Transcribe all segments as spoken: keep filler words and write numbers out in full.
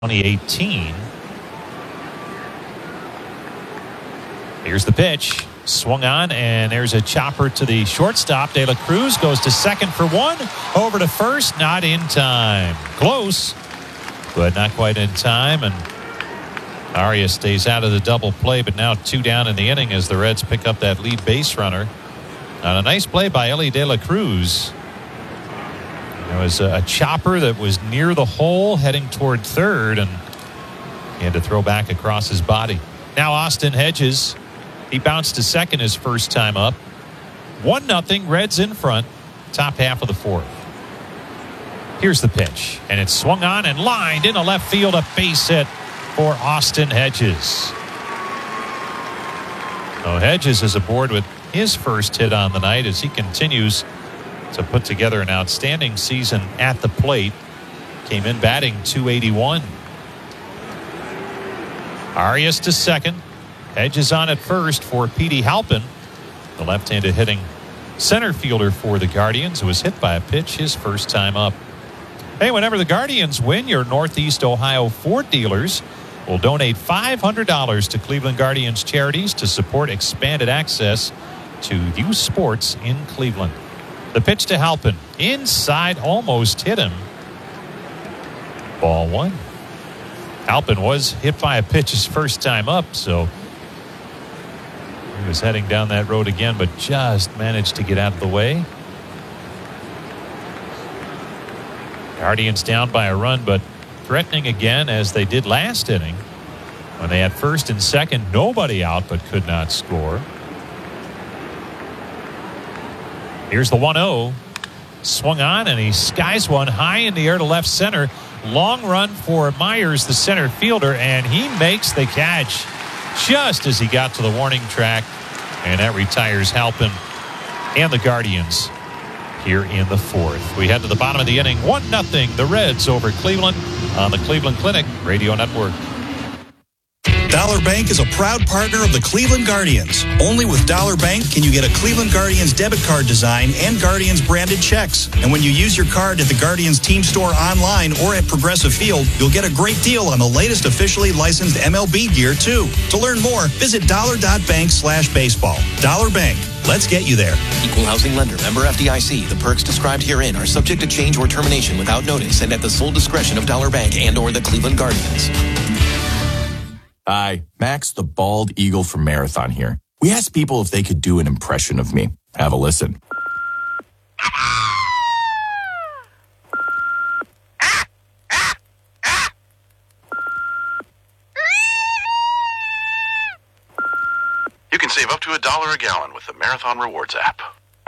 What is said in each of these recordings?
twenty eighteen. Here's the pitch. Swung on, and there's a chopper to the shortstop. De La Cruz goes to second for one. Over to first, not in time. Close, but not quite in time. And Arias stays out of the double play, but now two down in the inning as the Reds pick up that lead base runner. On a nice play by Elly De La Cruz. There was a, a chopper that was near the hole heading toward third, and he had to throw back across his body. Now Austin Hedges. He bounced to second his first time up. one nothing, Reds in front, top half of the fourth. Here's the pitch, and it's swung on and lined into left field, a base hit for Austin Hedges. So Hedges is aboard with his first hit on the night as he continues to put together an outstanding season at the plate. Came in batting two eighty-one. Arias to second. Hedges on at first for Petey Halpin, the left-handed hitting center fielder for the Guardians, who was hit by a pitch his first time up. Hey, whenever the Guardians win, your Northeast Ohio Ford dealers will donate five hundred dollars to Cleveland Guardians charities to support expanded access to youth sports in Cleveland. The pitch to Halpin. Inside, almost hit him. Ball one. Halpin was hit by a pitch his first time up, so he was heading down that road again, but just managed to get out of the way. Guardians down by a run, but threatening again as they did last inning when they had first and second, nobody out but could not score. Here's the one oh. Swung on, and he skies one high in the air to left center. Long run for Myers, the center fielder, and he makes the catch just as he got to the warning track, and that retires Halpin and the Guardians here in the fourth. We head to the bottom of the inning, one nothing, the Reds over Cleveland on the Cleveland Clinic Radio Network. Dollar Bank is a proud partner of the Cleveland Guardians. Only with Dollar Bank can you get a Cleveland Guardians debit card design and Guardians branded checks. And when you use your card at the Guardians team store online or at Progressive Field, you'll get a great deal on the latest officially licensed M L B gear, too. To learn more, visit dollar.bank slash baseball. Dollar Bank. Let's get you there. Equal housing lender. Member F D I C. The perks described herein are subject to change or termination without notice and at the sole discretion of Dollar Bank and or the Cleveland Guardians. Hi, Max the Bald Eagle from Marathon here. We asked people if they could do an impression of me. Have a listen. You can save up to a dollar a gallon with the Marathon Rewards app.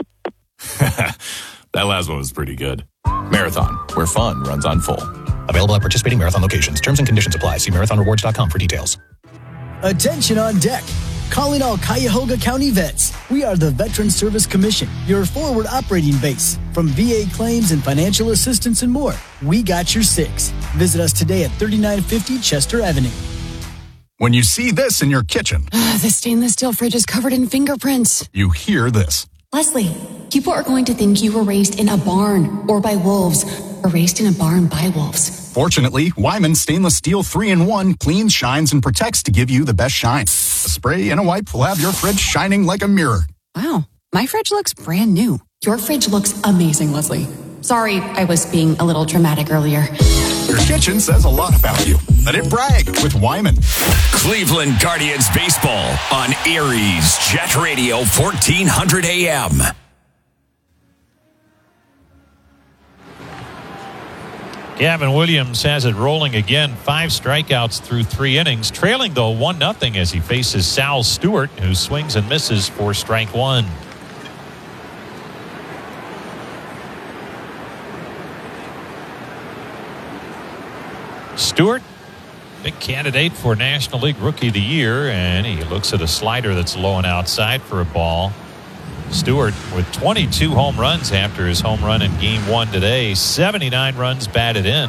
That last one was pretty good. Marathon, where fun runs on full. Available at participating Marathon locations. Terms and conditions apply. See marathon rewards dot com for details. Attention on deck. Calling all Cuyahoga County vets. We are the Veterans Service Commission, your forward operating base. From V A claims and financial assistance and more, we got your six. Visit us today at thirty-nine fifty Chester Avenue. When you see this in your kitchen, the stainless steel fridge is covered in fingerprints. You hear this. Leslie, people are going to think you were raised in a barn or by wolves, or raised in a barn by wolves. Fortunately, Wyman Stainless Steel three in one cleans, shines, and protects to give you the best shine. A spray and a wipe will have your fridge shining like a mirror. Wow, my fridge looks brand new. Your fridge looks amazing, Leslie. Sorry, I was being a little dramatic earlier. Your kitchen says a lot about you. Let it brag with Wyman. Cleveland Guardians baseball on Aries Jet Radio fourteen hundred A M. Gavin Williams has it rolling again. Five strikeouts through three innings. Trailing, though, one nothing as he faces Sal Stewart, who swings and misses for strike one. Stewart, big candidate for National League Rookie of the Year, and he looks at a slider that's low and outside for a ball. Stewart with twenty-two home runs after his home run in game one today. seventy-nine runs batted in.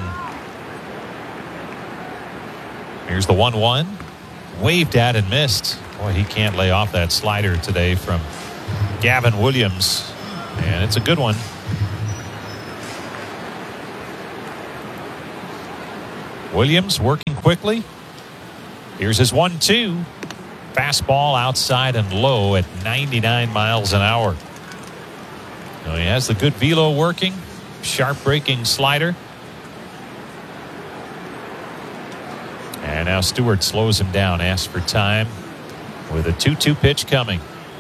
Here's the one one. Waved at and missed. Boy, he can't lay off that slider today from Gavin Williams. And it's a good one. Williams working quickly. Here's his one two. Fastball outside and low at ninety-nine miles an hour. So he has the good velo working. Sharp breaking slider. And now Stewart slows him down, asks for time with a two two pitch coming.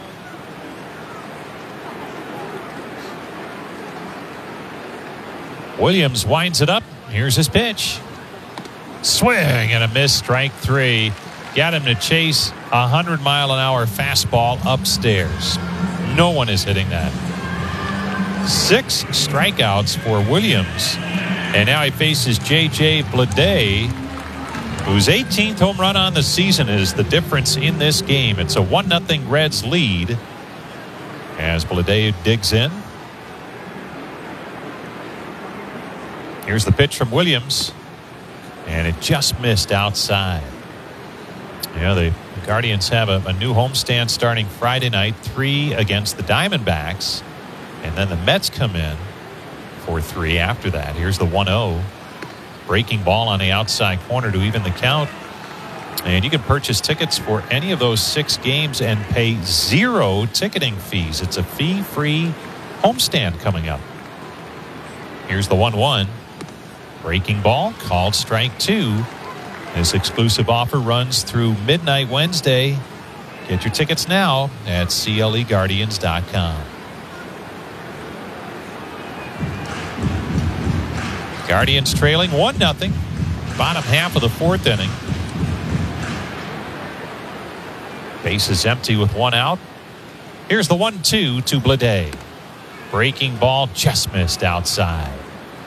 Williams winds it up. Here's his pitch. Swing and a miss, strike three. Got him to chase a hundred mile an hour fastball upstairs. No one is hitting that. Six strikeouts for Williams. And now he faces J J Bleday, whose eighteenth home run on the season is the difference in this game. It's a one nothing Reds lead as Bleday digs in. Here's the pitch from Williams. And it just missed outside. Yeah, the Guardians have a, a new homestand starting Friday night, three against the Diamondbacks. And then the Mets come in for three after that. Here's the one oh. Breaking ball on the outside corner to even the count. And you can purchase tickets for any of those six games and pay zero ticketing fees. It's a fee-free homestand coming up. Here's the one one. Breaking ball, called strike two. This exclusive offer runs through midnight Wednesday. Get your tickets now at C L E Guardians dot com. Guardians trailing one nothing. Bottom half of the fourth inning. Base is empty with one out. Here's the one two to Bleday. Breaking ball just missed outside.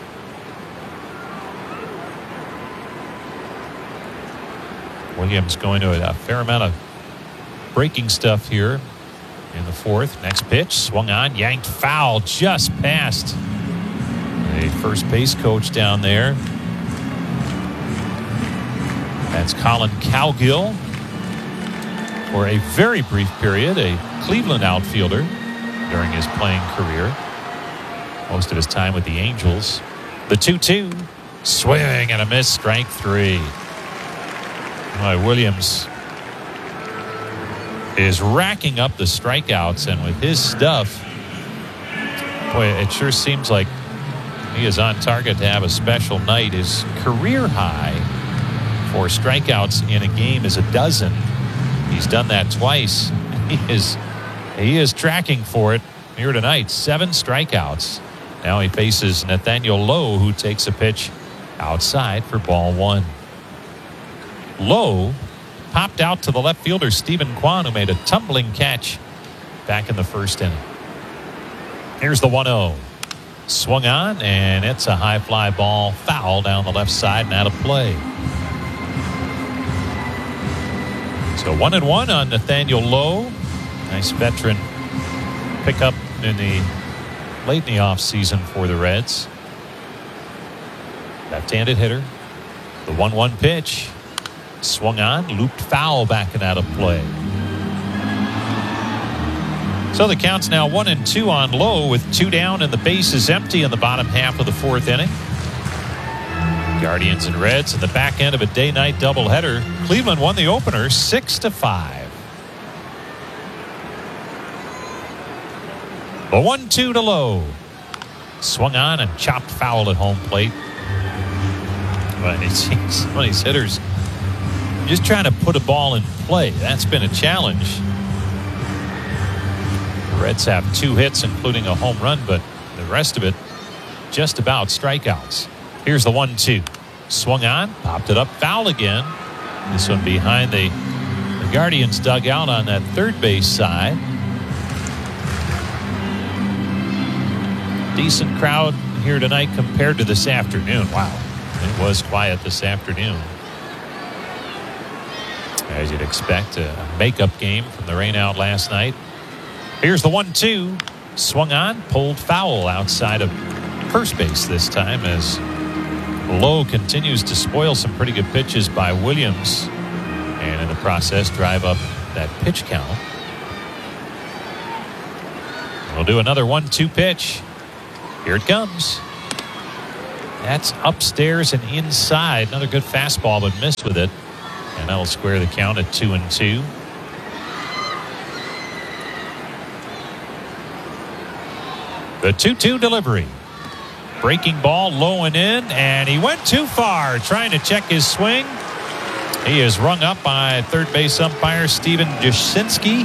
Williams going to a, a fair amount of breaking stuff here in the fourth. Next pitch swung on, yanked foul just past the first base coach down there. That's Colin Cowgill. For a very brief period, a Cleveland outfielder during his playing career. Most of his time with the Angels. The two two. Swing and a miss, strike three. Boy, Williams is racking up the strikeouts, and with his stuff, boy, it sure seems like he is on target to have a special night. His career high for strikeouts in a game is a dozen. He's done that twice. He is he is tracking for it here tonight. Seven strikeouts. Now he faces Nathaniel Lowe, who takes a pitch outside for ball one. Lowe popped out to the left fielder Stephen Kwan, who made a tumbling catch back in the first inning. Here's the one oh. Swung on, and it's a high fly ball, foul down the left side and out of play. So one and one on Nathaniel Lowe. Nice veteran pickup in the late in the offseason for the Reds. Left-handed hitter. The one one pitch. Swung on, looped foul back and out of play. So the count's now one and two on Lowe with two down and the base is empty in the bottom half of the fourth inning. Guardians and Reds in the back end of a day-night doubleheader. Cleveland won the opener six to five. The one two to Lowe. Swung on and chopped foul at home plate. But it seems some of these hitters just trying to put a ball in play. That's been a challenge. The Reds have two hits, including a home run, but the rest of it just about strikeouts. Here's the one two. Swung on, popped it up, foul again. This one behind the, the Guardians dugout on that third base side. Decent crowd here tonight compared to this afternoon. Wow, it was quiet this afternoon. As you'd expect, a makeup game from the rain out last night. Here's the one two. Swung on, pulled foul outside of first base this time as Lowe continues to spoil some pretty good pitches by Williams. And in the process, drive up that pitch count. We'll do another one two pitch. Here it comes. That's upstairs and inside. Another good fastball, but missed with it. And that'll square the count at two and two. The two two delivery. Breaking ball low and in, and he went too far trying to check his swing. He is rung up by third base umpire Steven Jasinski.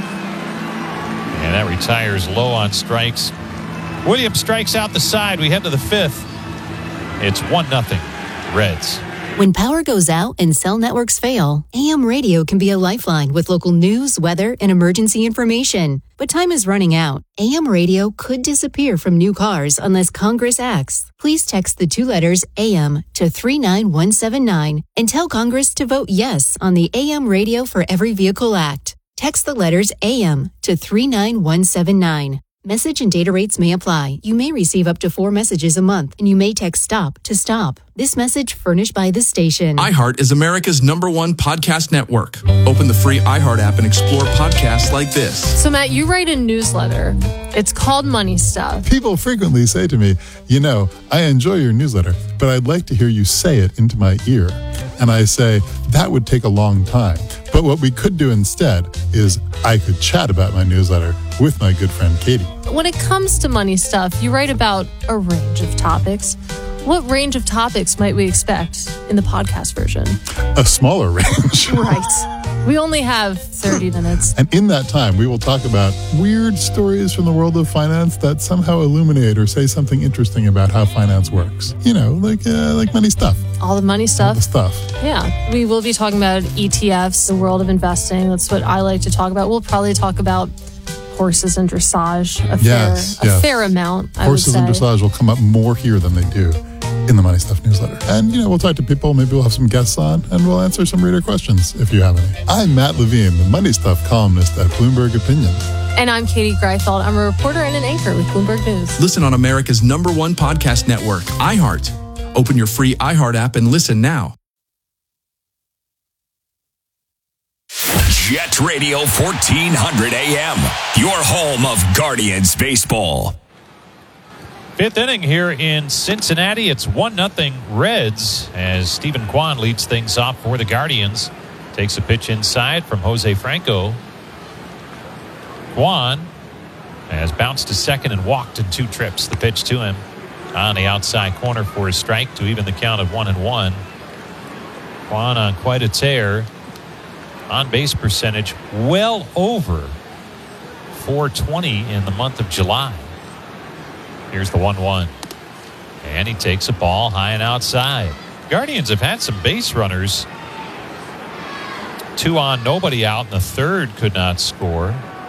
And that retires low on strikes. Williams strikes out the side. We head to the fifth. It's one nothing Reds. When power goes out and cell networks fail, A M radio can be a lifeline with local news, weather, and emergency information. But time is running out. A M radio could disappear from new cars unless Congress acts. Please text the two letters A M to three nine one seven nine and tell Congress to vote yes on the A M Radio for Every Vehicle Act. Text the letters A M to three nine one seven nine. Message and data rates may apply. You may receive up to four messages a month, and you may text STOP to stop. This message furnished by the station. iHeart is America's number one podcast network. Open the free iHeart app and explore podcasts like this. So, Matt, you write a newsletter. It's called Money Stuff. People frequently say to me, you know, I enjoy your newsletter, but I'd like to hear you say it into my ear. And I say, that would take a long time. But what we could do instead is I could chat about my newsletter with my good friend Katie. When it comes to money stuff, you write about a range of topics. What range of topics might we expect in the podcast version? A smaller range. Right. We only have thirty minutes. And in that time, we will talk about weird stories from the world of finance that somehow illuminate or say something interesting about how finance works. You know, like uh, like money stuff. All the money stuff. All the stuff. Yeah. We will be talking about E T Fs, the world of investing. That's what I like to talk about. We'll probably talk about horses and dressage a yes, fair, yes. a fair amount, I Horses would and say. dressage will come up more here than they do in the Money Stuff newsletter. And, you know, we'll talk to people. Maybe we'll have some guests on, and we'll answer some reader questions if you have any. I'm Matt Levine, the Money Stuff columnist at Bloomberg Opinion. And I'm Katie Greifeld. I'm a reporter and an anchor with Bloomberg News. Listen on America's number one podcast network, iHeart. Open your free iHeart app and listen now. Jet Radio fourteen hundred A M, your home of Guardians baseball. Fifth inning here in Cincinnati. It's one nothing Reds as Stephen Kwan leads things off for the Guardians. Takes a pitch inside from Jose Franco. Kwan has bounced to second and walked in two trips. The pitch to him on the outside corner for a strike to even the count of one and one. Kwan on quite a tear. On base percentage well over four twenty in the month of July. Here's the one one. And he takes a ball high and outside. Guardians have had some base runners. Two on, nobody out in the third, could not score.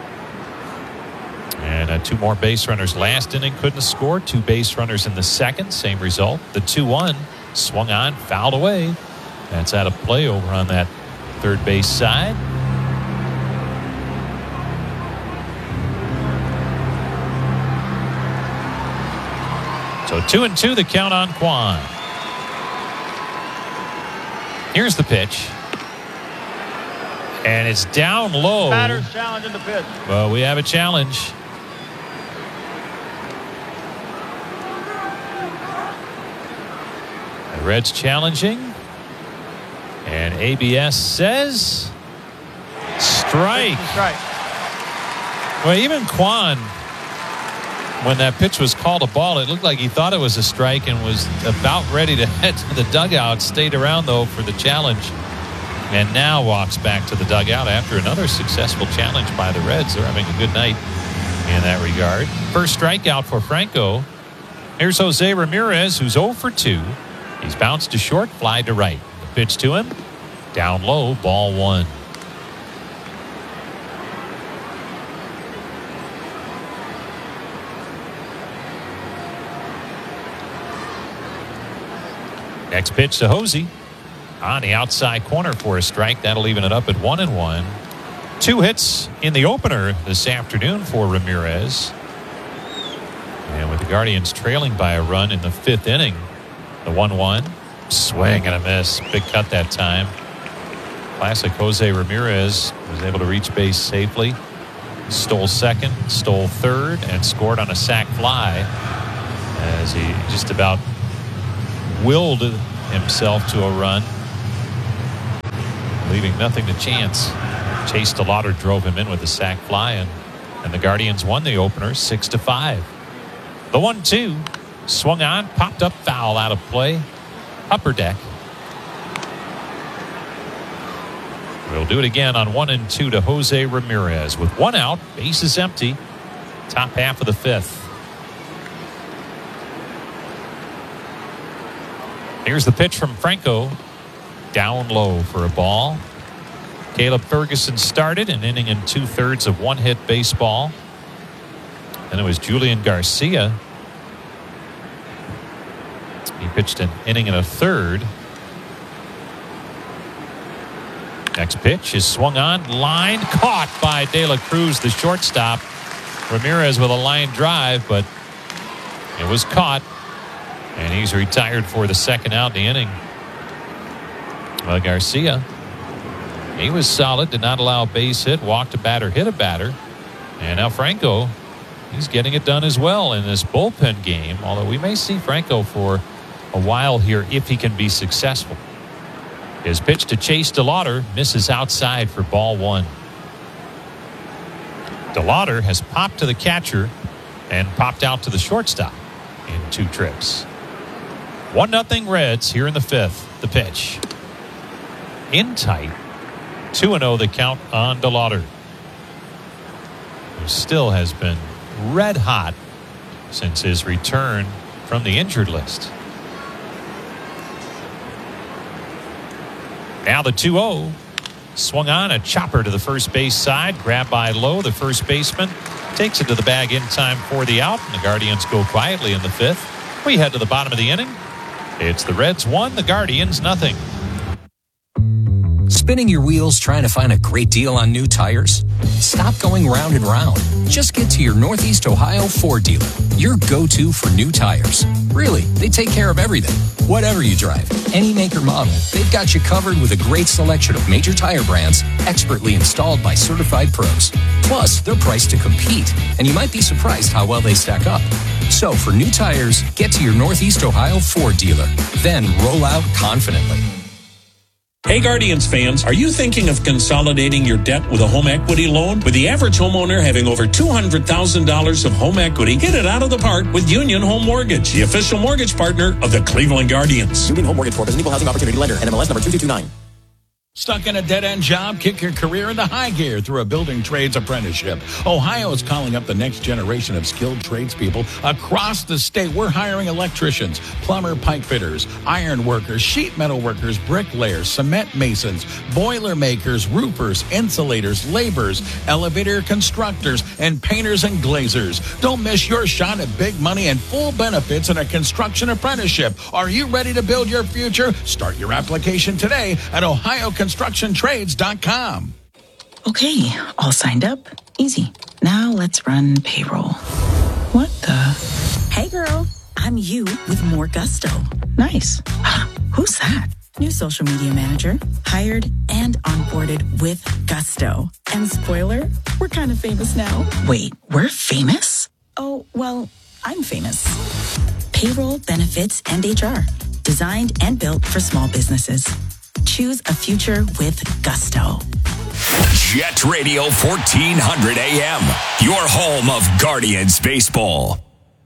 And uh, two more base runners last inning, couldn't score. Two base runners in the second, same result. The two one swung on, fouled away. That's out of play over on that third base side. So two and two, the count on Kwan. Here's the pitch. And it's down low. Batter's challenging the pitch. Well, we have a challenge. The Reds challenging. And A B S says strike. Strike. Well, even Kwan, when that pitch was called a ball, it looked like he thought it was a strike and was about ready to head to the dugout. Stayed around, though, for the challenge. And now walks back to the dugout after another successful challenge by the Reds. They're having a good night in that regard. First strikeout for Franco. Here's Jose Ramirez, who's oh for two. He's bounced to short, fly to right. The pitch to him, down low, ball one. Next pitch to Hosey on the outside corner for a strike. That'll even it up at one and one. Two hits in the opener this afternoon for Ramirez. And with the Guardians trailing by a run in the fifth inning, the one one. Swing and a miss. Big cut that time. Classic Jose Ramirez was able to reach base safely. Stole second, stole third, and scored on a sac fly as he just about willed himself to a run, leaving nothing to chance. Chase DeLauder drove him in with a sac fly, and, and the Guardians won the opener six to five. The one two swung on, popped up, foul out of play. Upper deck. We'll do it again on one and two to Jose Ramirez with one out, bases empty, top half of the fifth. Here's the pitch from Franco, down low for a ball. Caleb Ferguson started an inning and two thirds of one hit baseball. Then it was Julian Garcia. He pitched an inning and a third. Next pitch is swung on, lined, caught by De La Cruz, the shortstop. Ramirez with a line drive, but it was caught, and he's retired for the second out in the inning. Well, Garcia, he was solid, did not allow a base hit, walked a batter, hit a batter. And now Franco, he's getting it done as well in this bullpen game, although we may see Franco for a while here if he can be successful. His pitch to Chase DeLauder misses outside for ball one. DeLauder has popped to the catcher and popped out to the shortstop in two trips. One nothing Reds here in the fifth. The pitch. In tight. two and oh the count on DeLauder, who still has been red hot since his return from the injured list. Now the two oh. Swung on, a chopper to the first base side. Grabbed by Lowe, the first baseman. Takes it to the bag in time for the out. And the Guardians go quietly in the fifth. We head to the bottom of the inning. It's the Reds one, the Guardians nothing. Spinning your wheels trying to find a great deal on new tires? Stop going round and round. Just get to your Northeast Ohio Ford dealer, your go-to for new tires. Really, they take care of everything. Whatever you drive, any make or model, they've got you covered with a great selection of major tire brands, expertly installed by certified pros. Plus, they're priced to compete, and you might be surprised how well they stack up. So for new tires, get to your Northeast Ohio Ford dealer. Then roll out confidently. Hey Guardians fans, are you thinking of consolidating your debt with a home equity loan? With the average homeowner having over two hundred thousand dollars of home equity, get it out of the park with Union Home Mortgage, the official mortgage partner of the Cleveland Guardians. Union Home Mortgage Corp is an equal housing opportunity lender, N M L S number two two two nine. Stuck in a dead-end job? Kick your career into high gear through a building trades apprenticeship. Ohio is calling up the next generation of skilled tradespeople across the state. We're hiring electricians, plumber, pipe fitters, iron workers, sheet metal workers, bricklayers, cement masons, boiler makers, roofers, insulators, laborers, elevator constructors, and painters and glazers. Don't miss your shot at big money and full benefits in a construction apprenticeship. Are you ready to build your future? Start your application today at Ohio construction trades dot com. Okay, all signed up. Easy. Now let's run payroll. What the? Hey girl, I'm you with more gusto. Nice. Who's that? New social media manager. Hired and onboarded with gusto. And spoiler, we're kind of famous now. Wait, we're famous? Oh, well, I'm famous. Payroll, benefits, and H R. Designed and built for small businesses. Choose a future with gusto. Jet Radio fourteen hundred A M, your home of Guardians baseball.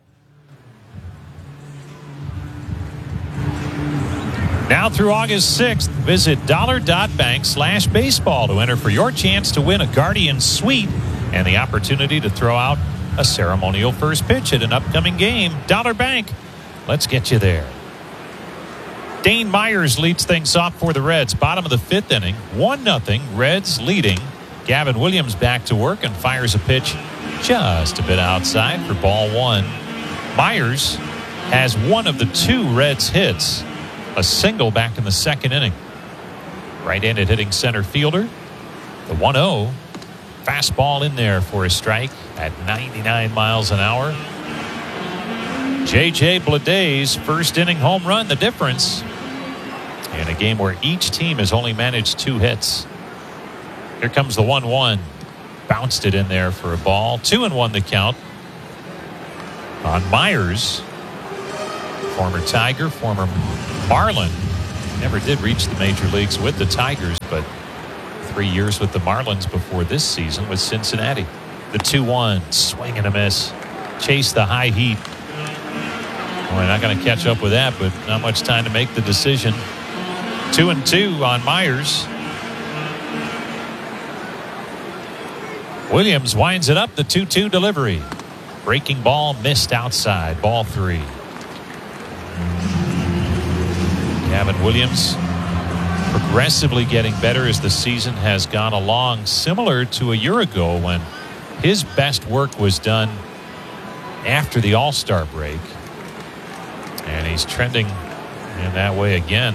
Now through August sixth, visit dollar.bank slash baseball to enter for your chance to win a Guardians suite and the opportunity to throw out a ceremonial first pitch at an upcoming game. Dollar Bank, let's get you there. Dane Myers leads things off for the Reds. Bottom of the fifth inning, one nothing, Reds leading. Gavin Williams back to work and fires a pitch just a bit outside for ball one. Myers has one of the two Reds hits, a single back in the second inning. Right-handed hitting center fielder. The one oh, fastball in there for a strike at ninety-nine miles an hour. J J Bleday's first inning home run, the difference in a game where each team has only managed two hits. Here comes the one one. Bounced it in there for a ball. Two and one the count on Myers. Former Tiger, former Marlin. Never did reach the major leagues with the Tigers, but three years with the Marlins before this season with Cincinnati. The two one, swing and a miss. Chase the high heat. We're not going to catch up with that, but not much time to make the decision. Two and two on Myers. Williams winds it up, the two two delivery. Breaking ball missed outside, ball three. Gavin Williams progressively getting better as the season has gone along, similar to a year ago when his best work was done after the All-Star break. And he's trending in that way again.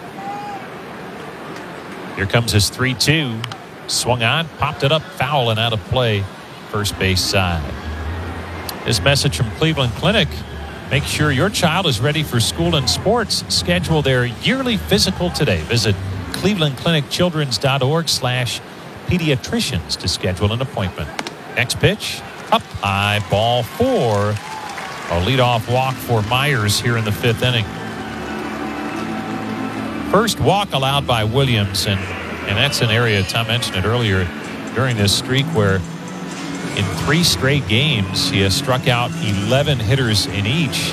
Here comes his three two. Swung on, popped it up, foul and out of play, first base side. This message from Cleveland Clinic. Make sure your child is ready for school and sports. Schedule their yearly physical today. Visit cleveland clinic children's dot org slash pediatricians to schedule an appointment. Next pitch, up high, ball four. A leadoff walk for Myers here in the fifth inning. First walk allowed by Williams, and, and that's an area, Tom mentioned it earlier, during this streak where in three straight games, he has struck out eleven hitters in each.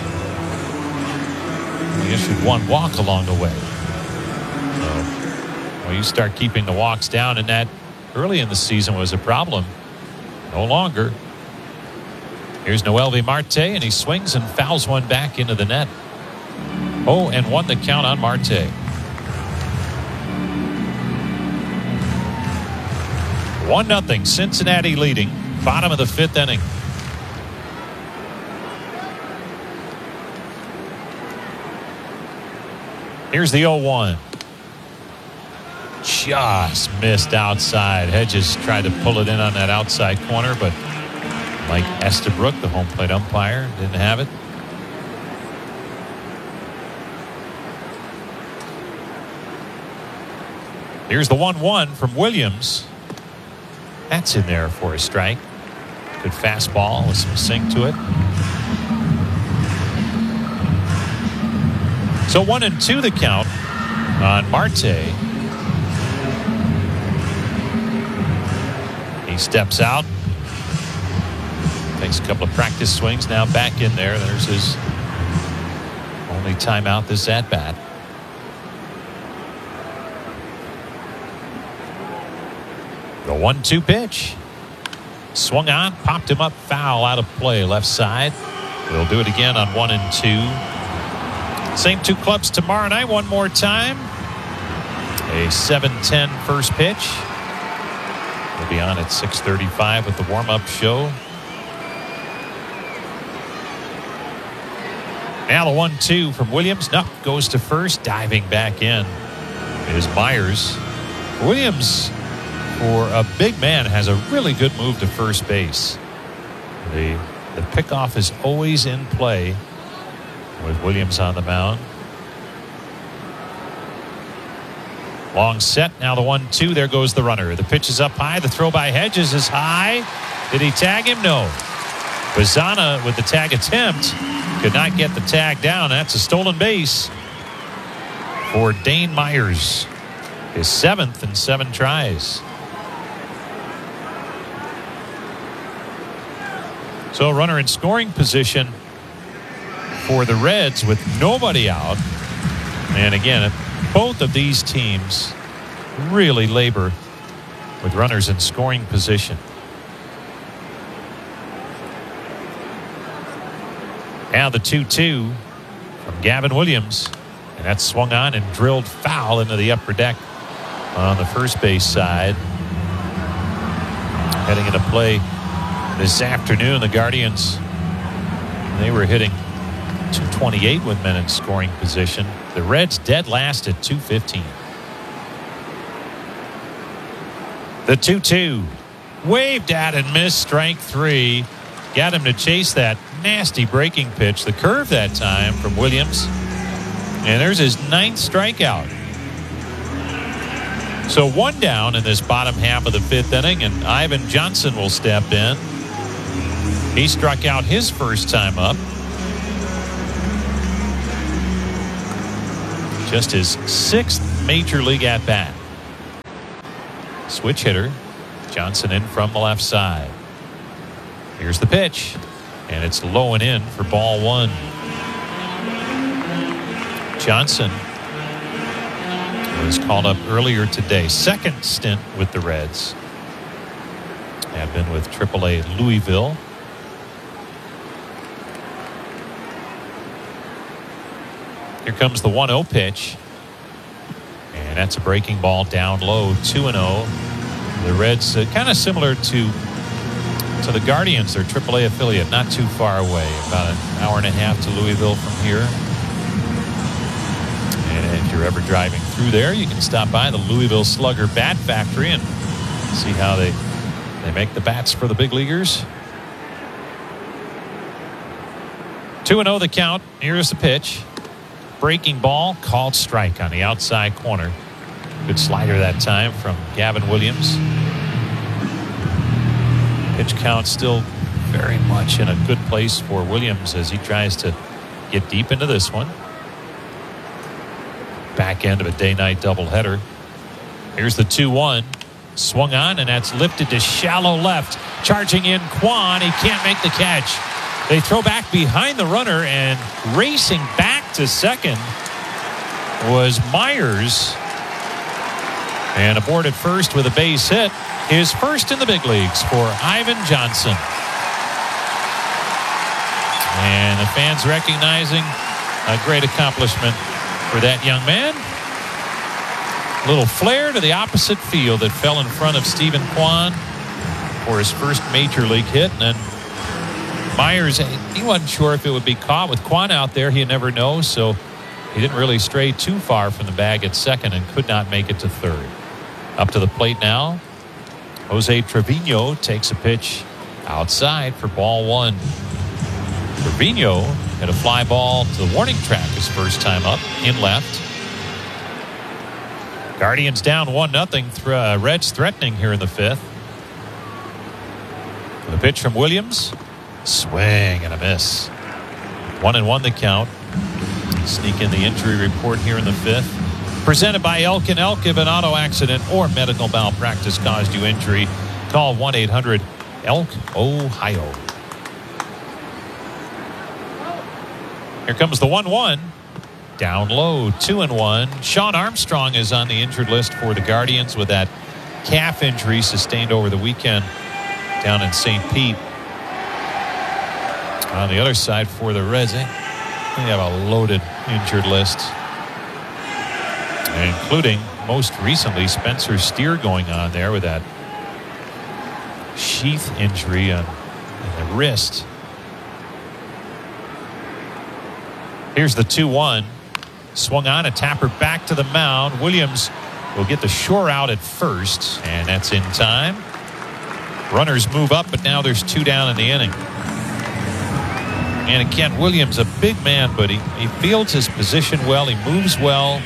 He issued one walk along the way. So, well, you start keeping the walks down, and that early in the season was a problem. No longer. Here's Noelvi Marte, and he swings and fouls one back into the net. Oh, and one the count on Marte. One nothing, Cincinnati leading. Bottom of the fifth inning. Here's the oh one. Just missed outside. Hedges tried to pull it in on that outside corner, but Mike Estabrook, the home plate umpire, didn't have it. Here's the one one from Williams. That's in there for a strike. Good fastball with some sink to it. So one and two the count on Marte. He steps out. Takes a couple of practice swings. Now back in there. There's his only timeout this at bat. The one two pitch. Swung on, popped him up, foul out of play, left side. We'll do it again on one and two. Same two clubs tomorrow night one more time. A seven ten first pitch. We'll be on at six thirty-five with the warm-up show. Now the one two from Williams. Nuck goes to first, diving back in is Myers. Williams, for a big man, has a really good move to first base. The the pickoff is always in play with Williams on the mound. Long set. Now the one two. There goes the runner. The pitch is up high. The throw by Hedges is high. Did he tag him? No. Bazana with the tag attempt could not get the tag down. That's a stolen base for Dane Myers. His seventh in seven tries. So a runner in scoring position for the Reds with nobody out. And again, both of these teams really labor with runners in scoring position. Now the two two from Gavin Williams. And that's swung on and drilled foul into the upper deck on the first base side. Heading into play this afternoon, the Guardians, they were hitting two twenty-eight with men in scoring position. The Reds dead last at two fifteen. The two two. Waved at and missed, strike three. Got him to chase that nasty breaking pitch. The curve that time from Williams. And there's his ninth strikeout. So one down in this bottom half of the fifth inning, and Ivan Johnson will step in. He struck out his first time up. Just his sixth major league at bat. Switch hitter. Johnson in from the left side. Here's the pitch. And it's low and in for ball one. Johnson was called up earlier today. Second stint with the Reds. Had been with triple A Louisville. Here comes the one oh pitch. And that's a breaking ball down low, two and oh. The Reds, uh, kind of similar to, to the Guardians, their triple A affiliate, not too far away. About an hour and a half to Louisville from here. And if you're ever driving through there, you can stop by the Louisville Slugger Bat Factory and see how they, they make the bats for the big leaguers. two and oh the count. Here's the pitch. Breaking ball, called strike on the outside corner. Good slider that time from Gavin Williams. Pitch count still very much in a good place for Williams as he tries to get deep into this one. Back end of a day-night doubleheader. Here's the two one. Swung on, and that's lifted to shallow left. Charging in Kwan. He can't make the catch. They throw back behind the runner, and racing back to second was Myers. And aboard at first with a base hit. His first in the big leagues for Ivan Johnson. And the fans recognizing a great accomplishment for that young man. A little flare to the opposite field that fell in front of Stephen Kwan for his first major league hit. And then Myers, he wasn't sure if it would be caught with Kwan out there. He'd never know, so he didn't really stray too far from the bag at second and could not make it to third. Up to the plate now. Jose Trevino takes a pitch outside for ball one. Trevino hit a fly ball to the warning track his first time up in left. Guardians down one nothing. Uh, Reds threatening here in the fifth. The pitch from Williams. Swing and a miss. One and one the count. Sneak in the injury report here in the fifth. Presented by Elk and Elk. If an auto accident or medical malpractice caused you injury, call one eight hundred elk ohio. Here comes the one one. Down low, two and one. Sean Armstrong is on the injured list for the Guardians with that calf injury sustained over the weekend down in Saint Pete. On the other side for the Reds, they have a loaded injured list, including most recently Spencer Steer going on there with that sheath injury on the wrist. Here's the two one. Swung on, a tapper back to the mound. Williams will get the shore out at first, and that's in time. Runners move up, but now there's two down in the inning. And again, Williams, a big man, but he, he fields his position well. He moves well.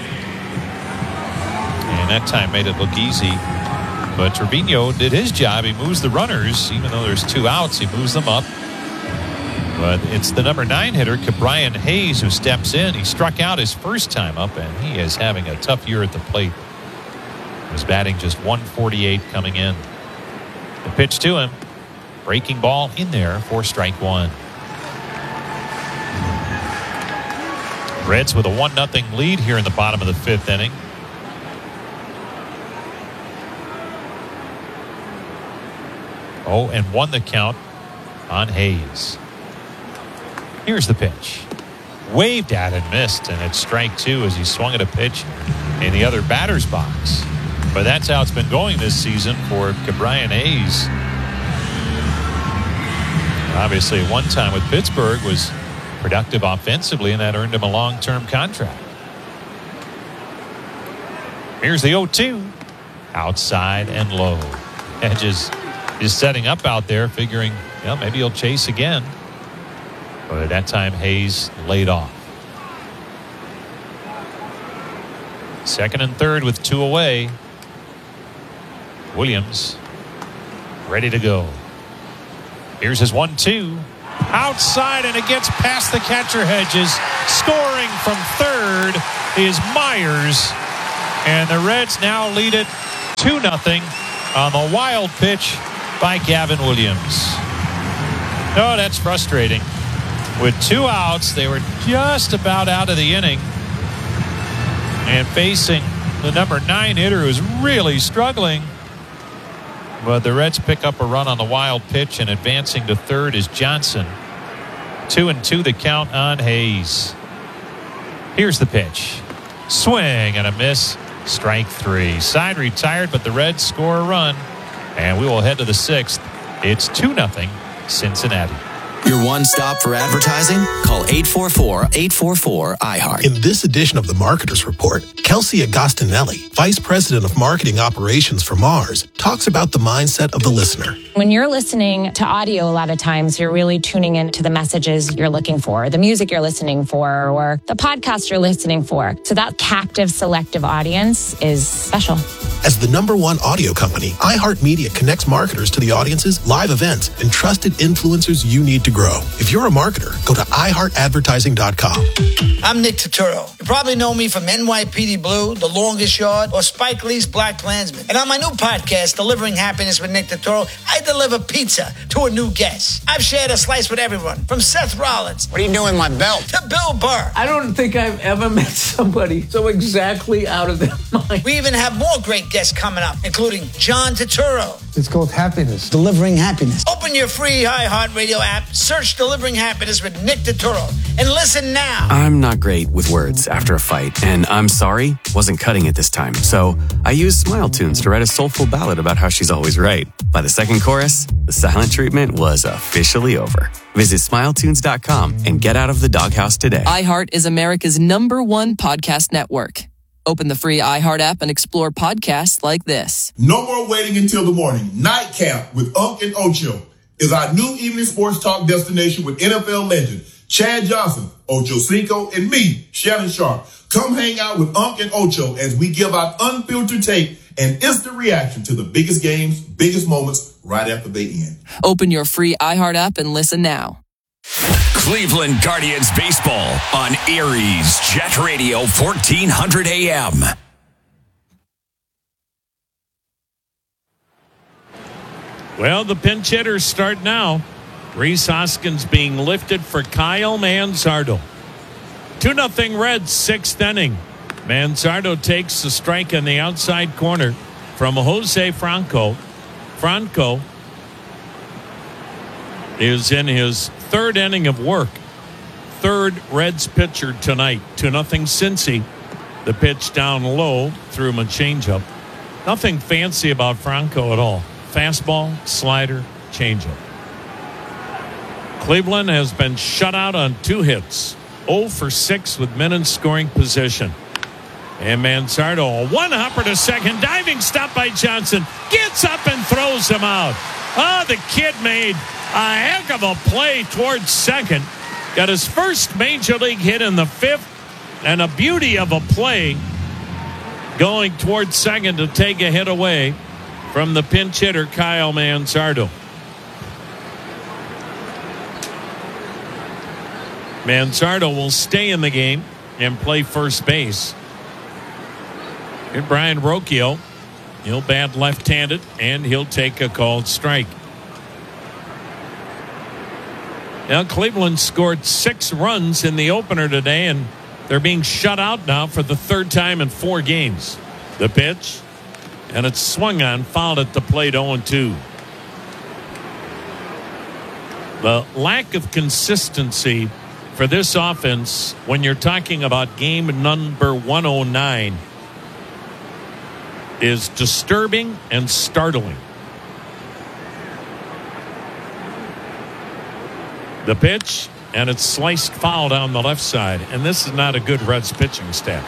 And that time made it look easy. But Trevino did his job. He moves the runners. Even though there's two outs, he moves them up. But it's the number nine hitter, Ke'Bryan Hayes, who steps in. He struck out his first time up, and he is having a tough year at the plate. He was batting just one forty-eight coming in. The pitch to him. Breaking ball in there for strike one. Reds with a one nothing lead here in the bottom of the fifth inning. Oh, and one the count on Hayes. Here's the pitch. Waved at and missed, and it's strike two as he swung at a pitch in the other batter's box. But that's how it's been going this season for Ke'Bryan Hayes. Obviously, at one time with Pittsburgh was productive offensively, and that earned him a long-term contract. Here's the oh two. Outside and low. Hedges is setting up out there, figuring, well, maybe he'll chase again. But at that time, Hayes laid off. Second and third with two away. Williams ready to go. Here's his one two. Outside, and it gets past the catcher Hedges. Scoring from third is Myers. And the Reds now lead it two nothing on the wild pitch by Gavin Williams. Oh, that's frustrating. With two outs, they were just about out of the inning. And facing the number nine hitter who's really struggling. But the Reds pick up a run on the wild pitch, and advancing to third is Johnson. Two and two the count on Hayes. Here's the pitch. Swing and a miss. Strike three. Side retired, but the Reds score a run. And we will head to the sixth. It's two nothing Cincinnati. Your one stop for advertising? Call eight four four, eight four four, I heart. In this edition of the Marketer's Report, Kelsey Agostinelli, Vice President of Marketing Operations for Mars, talks about the mindset of the listener. When you're listening to audio, a lot of times you're really tuning into the messages you're looking for, the music you're listening for, or the podcast you're listening for. So that captive, selective audience is special. As the number one audio company, iHeartMedia connects marketers to the audiences, live events, and trusted influencers you need to grow. If you're a marketer, go to i heart advertising dot com. I'm Nick Turturro. You probably know me from N Y P D Blue, The Longest Yard, or Spike Lee's Black Klansman. And on my new podcast, Delivering Happiness with Nick Turturro, I deliver pizza to a new guest. I've shared a slice with everyone, from Seth Rollins. What are you doing with my belt? To Bill Burr. I don't think I've ever met somebody so exactly out of their mind. We even have more great guests coming up, including John Turturro. It's called happiness. Delivering happiness. Open your free iHeartRadio app, search Delivering Happiness with Nick Turturro, and listen now. I'm not great with words after a fight, and I'm sorry wasn't cutting it this time. So I used Smile Tunes to write a soulful ballad about how she's always right. By the second chorus, the silent treatment was officially over. Visit smile tunes dot com and get out of the doghouse today. iHeart is America's number one podcast network. Open the free iHeart app and explore podcasts like this. No more waiting until the morning. Nightcap with Unc and Ocho is our new evening sports talk destination with N F L legend Chad Johnson, Ocho Cinco, and me, Shannon Sharp. Come hang out with Unc and Ocho as we give out unfiltered tape and instant reaction to the biggest games, biggest moments right after they end. Open your free iHeart app and listen now. Cleveland Guardians baseball on Aries Jet Radio fourteen hundred A M. Well, the pinch hitters start now. Rhys Hoskins being lifted for Kyle Manzardo. two nothing Reds, sixth inning. Manzardo takes the strike in the outside corner from Jose Franco. Franco is in his third inning of work. Third Reds pitcher tonight. two nothing Cincy. The pitch down low threw him a changeup. Nothing fancy about Franco at all. Fastball, slider, changeup. Cleveland has been shut out on two hits. oh for six with men in scoring position. And Manzardo, a one-hopper to second. Diving stop by Johnson. Gets up and throws him out. Oh, the kid made a heck of a play towards second. Got his first major league hit in the fifth. And a beauty of a play going towards second to take a hit away from the pinch hitter, Kyle Manzardo. Manzardo will stay in the game and play first base. Here's Brian Rocchio. He'll bat left-handed, and he'll take a called strike. Now, Cleveland scored six runs in the opener today, and they're being shut out now for the third time in four games. The pitch, and it's swung on, fouled at the plate, oh and two. The lack of consistency for this offense when you're talking about game number one oh nine is disturbing and startling. The pitch, and it's sliced foul down the left side, and this is not a good Reds pitching staff.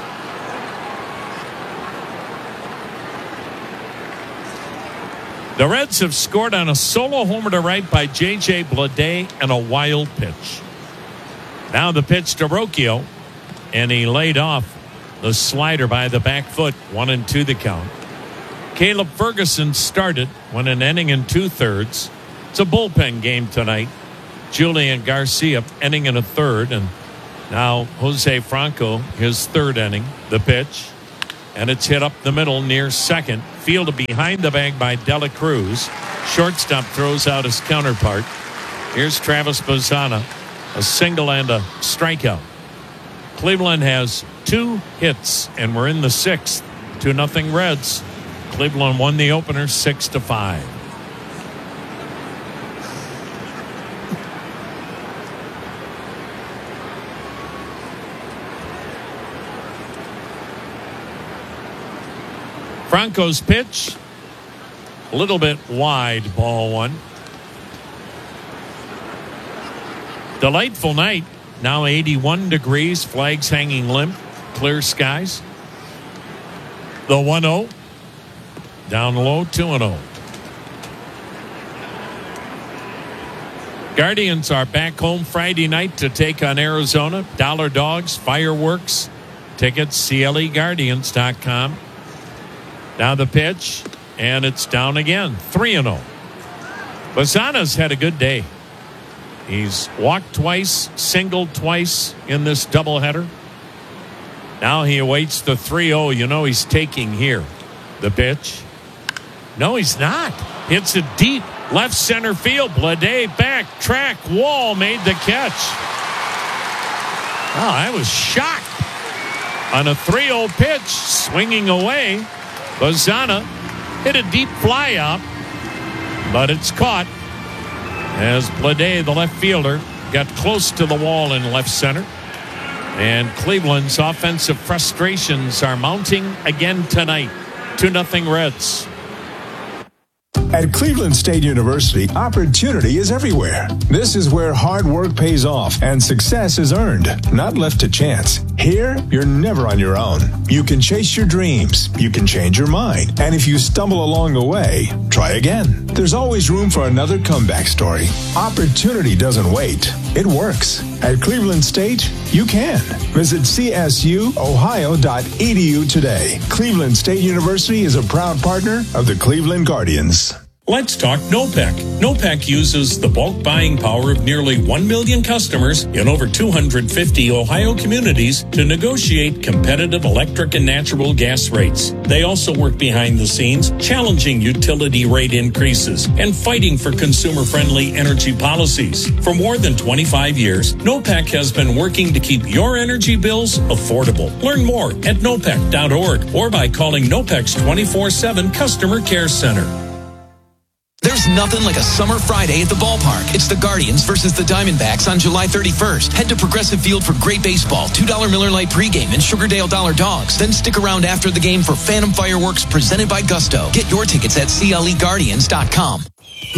The Reds have scored on a solo homer to right by J J Bleday and a wild pitch. Now the pitch to Rocchio, and he laid off the slider by the back foot. One and two the count. Caleb Ferguson started when an inning and two thirds. It's a bullpen game tonight. Julian Garcia ending in a third, and Now, Jose Franco, his third inning, the pitch. And it's hit up the middle near second. Fielded behind the bag by De La Cruz. Shortstop throws out his counterpart. Here's Travis Bazzana, a single and a strikeout. Cleveland has two hits, and we're in the sixth. two nothing Reds. Cleveland won the opener six to five. Franco's pitch, a little bit wide, ball one. Delightful night. Now eighty-one degrees, flags hanging limp, clear skies. The one oh. Down low, two and oh. Guardians are back home Friday night to take on Arizona. Dollar Dogs, fireworks. Tickets, C L E Guardians dot com. Now the pitch, and it's down again, three and oh. Bazzana's had a good day. He's walked twice, singled twice in this doubleheader. Now he awaits the three oh. You know he's taking here. The pitch. No, he's not. Hits it deep. Left center field. Bleday back. Track. Wall made the catch. Oh, I was shocked. On a three oh pitch, swinging away, Bazzana hit a deep fly out, but it's caught as Bleday, the left fielder, got close to the wall in left center. And Cleveland's offensive frustrations are mounting again tonight. two nothing Reds. At Cleveland State University, opportunity is everywhere. This is where hard work pays off and success is earned, not left to chance. Here, you're never on your own. You can chase your dreams, you can change your mind, and if you stumble along the way, try again. There's always room for another comeback story. Opportunity doesn't wait. It works. At Cleveland State, you can. Visit C S U ohio dot e d u today. Cleveland State University is a proud partner of the Cleveland Guardians. Let's talk NOPEC. NOPEC uses the bulk buying power of nearly one million customers in over two hundred fifty Ohio communities to negotiate competitive electric and natural gas rates. They also work behind the scenes, challenging utility rate increases and fighting for consumer-friendly energy policies. For more than twenty-five years, NOPEC has been working to keep your energy bills affordable. Learn more at nopec dot org or by calling NOPEC's twenty-four seven Customer Care Center. There's nothing like a summer Friday at the ballpark. It's the Guardians versus the Diamondbacks on July thirty-first. Head to Progressive Field for great baseball, two dollar Miller Lite pregame, and Sugardale Dollar Dogs. Then stick around after the game for Phantom Fireworks presented by Gusto. Get your tickets at C L E Guardians dot com.